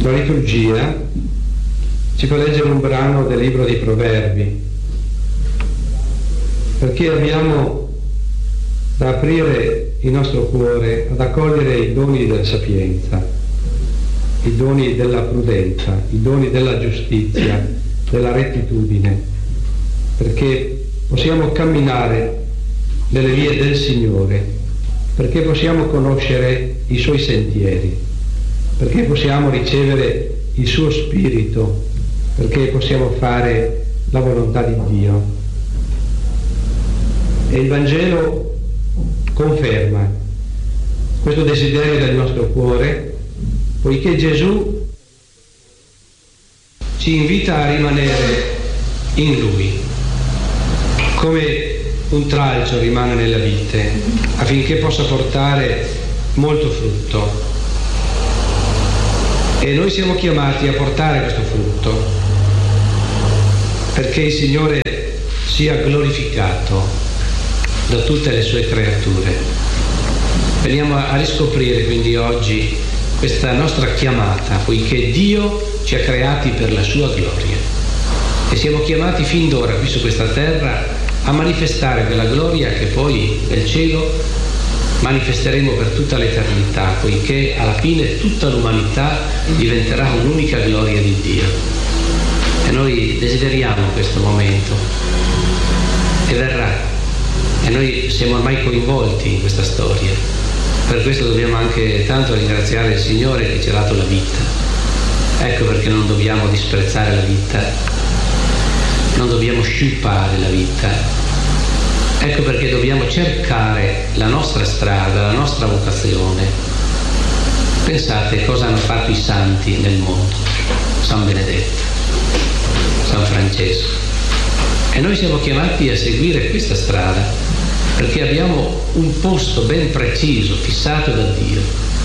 La liturgia ci fa leggere un brano del libro dei Proverbi, perché abbiamo da aprire il nostro cuore ad accogliere i doni della sapienza, i doni della prudenza, i doni della giustizia, della rettitudine, perché possiamo camminare nelle vie del Signore, perché possiamo conoscere i Suoi sentieri, perché possiamo ricevere il Suo Spirito, perché possiamo fare la volontà di Dio. E il Vangelo conferma questo desiderio del nostro cuore, poiché Gesù ci invita a rimanere in Lui, come un tralcio rimane nella vite, affinché possa portare molto frutto. E noi siamo chiamati a portare questo frutto, perché il Signore sia glorificato da tutte le sue creature. Veniamo a riscoprire quindi oggi questa nostra chiamata, poiché Dio ci ha creati per la sua gloria e siamo chiamati fin d'ora qui su questa terra a manifestare quella gloria che poi nel cielo manifesteremo per tutta l'eternità, poiché alla fine tutta l'umanità diventerà un'unica gloria di Dio. E noi desideriamo questo momento e verrà, e noi siamo ormai coinvolti in questa storia. Per questo dobbiamo anche tanto ringraziare il Signore che ci ha dato la vita. Ecco perché non dobbiamo disprezzare la vita, non dobbiamo sciupare la vita. Ecco perché dobbiamo cercare la nostra strada, la nostra vocazione. Pensate cosa hanno fatto i santi nel mondo. San Benedetto, San Francesco. E noi siamo chiamati a seguire questa strada, perché abbiamo un posto ben preciso, fissato da Dio.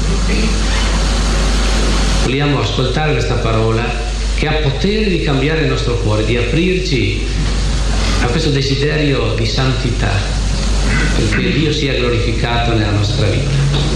Vogliamo ascoltare questa parola che ha potere di cambiare il nostro cuore, di aprirci a questo desiderio di santità, perché Dio sia glorificato nella nostra vita.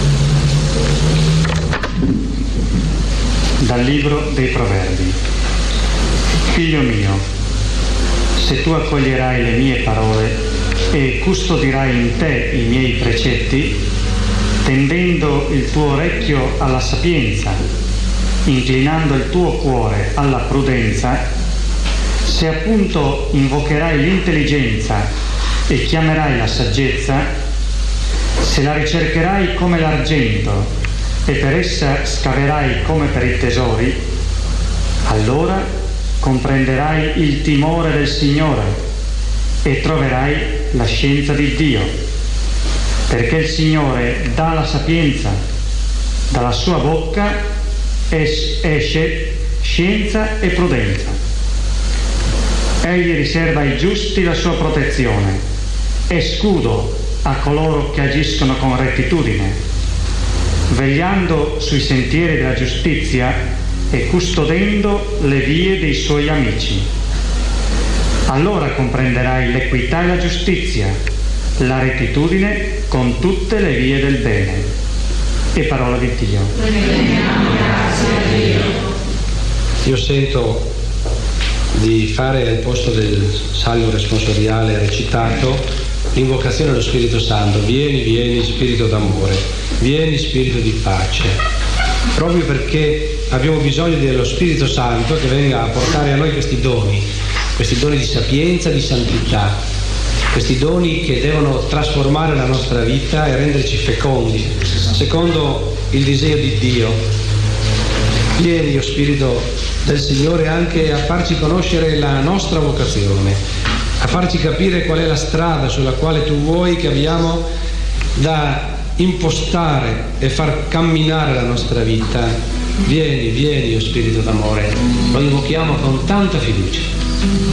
Dal libro dei Proverbi. Figlio mio, se tu accoglierai le mie parole e custodirai in te i miei precetti, tendendo il tuo orecchio alla sapienza, inclinando il tuo cuore alla prudenza, se appunto invocherai l'intelligenza e chiamerai la saggezza, se la ricercherai come l'argento e per essa scaverai come per i tesori, allora comprenderai il timore del Signore e troverai la scienza di Dio, perché il Signore dà la sapienza, dalla sua bocca esce scienza e prudenza. Egli riserva ai giusti la sua protezione, è scudo a coloro che agiscono con rettitudine, vegliando sui sentieri della giustizia e custodendo le vie dei suoi amici. Allora comprenderai l'equità e la giustizia, la rettitudine con tutte le vie del bene. E parola di Dio. Grazie a Dio. Io sento di fare al posto del salmo responsoriale recitato l'invocazione allo Spirito Santo. Vieni, vieni Spirito d'amore, vieni Spirito di pace, proprio perché abbiamo bisogno dello Spirito Santo che venga a portare a noi questi doni di sapienza, di santità, questi doni che devono trasformare la nostra vita e renderci fecondi secondo il disegno di Dio. Vieni, o Spirito del Signore, anche a farci conoscere la nostra vocazione, a farci capire qual è la strada sulla quale tu vuoi che abbiamo da impostare e far camminare la nostra vita. Vieni, vieni, o Spirito d'amore, lo invochiamo con tanta fiducia.